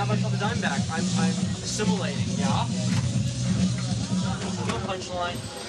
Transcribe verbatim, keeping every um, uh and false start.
much on the dime back. I'm, I'm assimilating, yeah? No punchline.